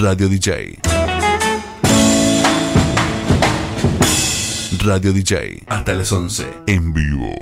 Radio DJ. Radio DJ. Hasta las 11. En vivo.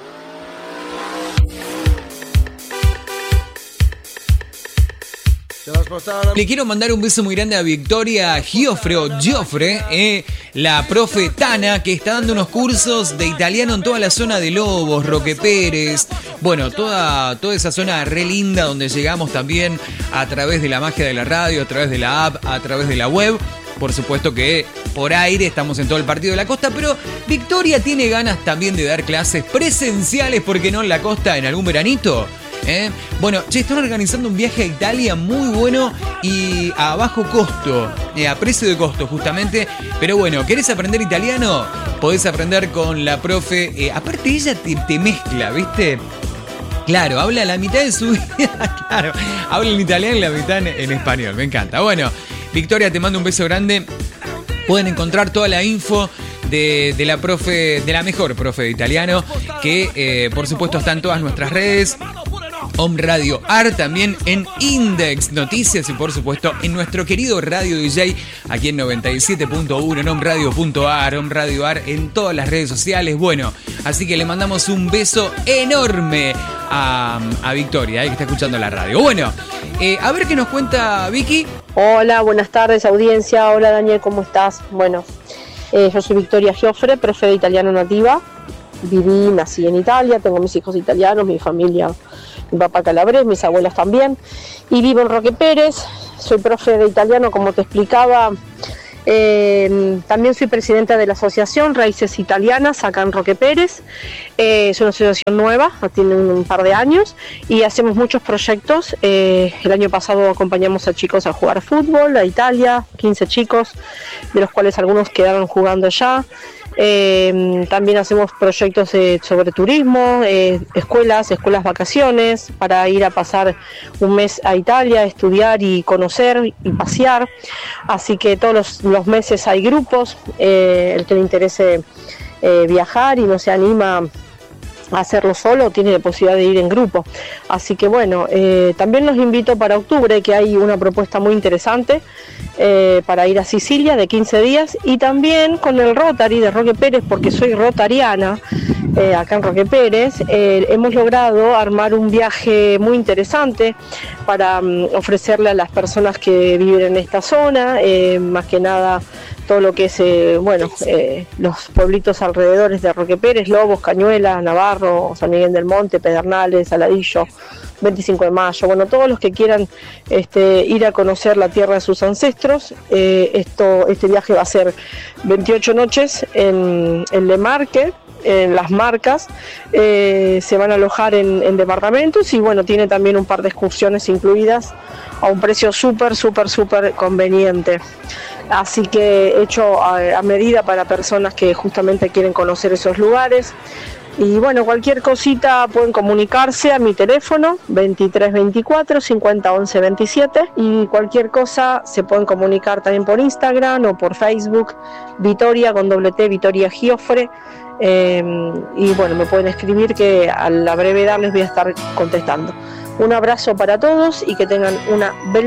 Le quiero mandar un beso muy grande a Victoria Giofre, la profe Tana, que está dando unos cursos de italiano en toda la zona de Lobos, Roque Pérez. Bueno, toda esa zona re linda donde llegamos también a través de la magia de la radio, a través de la app, a través de la web. Por supuesto que por aire estamos en todo el partido de la costa, pero Victoria tiene ganas también de dar clases presenciales, ¿por qué no en la costa en algún veranito? Bueno, están organizando un viaje a Italia muy bueno y a bajo costo, a precio de costo justamente. Pero bueno, ¿querés aprender italiano? Podés aprender con la profe. Aparte ella te mezcla, ¿viste? Claro, habla la mitad de su vida, claro. Habla en italiano y la mitad en español, me encanta. Bueno, Victoria, te mando un beso grande. Pueden encontrar toda la info de la profe, de la mejor profe de italiano, que por supuesto está en todas nuestras redes. Home Radio AR, también en Index Noticias y por supuesto en nuestro querido Radio DJ aquí en 97.1 en homeradio.ar, Home Radio AR en todas las redes sociales. Bueno, así que le mandamos un beso enorme a Victoria, que está escuchando la radio. Bueno, a ver qué nos cuenta Vicky. Hola, buenas tardes audiencia. Hola Daniel, ¿cómo estás? Bueno, yo soy Victoria Giofre, profe de italiano nativa. Nací en Italia, tengo mis hijos italianos, mi familia, mi papá calabrés, mis abuelos también, y vivo en Roque Pérez. Soy profe de italiano, como te explicaba. También soy presidenta de la asociación Raíces Italianas acá en Roque Pérez. Es una asociación nueva, tiene un par de años y hacemos muchos proyectos. El año pasado acompañamos a chicos a jugar fútbol a Italia, 15 chicos, de los cuales algunos quedaron jugando ya. También hacemos proyectos sobre turismo, escuelas vacaciones, para ir a pasar un mes a Italia, estudiar y conocer y pasear. Así que todos los meses hay grupos, el que le interese viajar y no se anima a hacerlo solo, tiene la posibilidad de ir en grupo. Así que bueno, también los invito para octubre, que hay una propuesta muy interesante para ir a Sicilia de 15 días, y también con el Rotary de Roque Pérez, porque soy rotariana acá en Roque Pérez. Hemos logrado armar un viaje muy interesante para ofrecerle a las personas que viven en esta zona, más que nada todo lo que es los pueblitos alrededores de Roque Pérez, Lobos, Cañuelas, Navarro, San Miguel del Monte, Pedernales, Saladillo, 25 de Mayo, bueno, todos los que quieran ir a conocer la tierra de sus ancestros. Este viaje va a ser 28 noches en Le Marque, en Las Marcas. Se van a alojar en departamentos y bueno, tiene también un par de excursiones incluidas a un precio súper conveniente. Así que hecho a medida para personas que justamente quieren conocer esos lugares. Y bueno, cualquier cosita pueden comunicarse a mi teléfono 2324 50 11 27, y cualquier cosa se pueden comunicar también por Instagram o por Facebook, Victoria con doble T, Victoria Giofre. Y bueno, me pueden escribir que a la brevedad les voy a estar contestando. Un abrazo para todos y que tengan una bella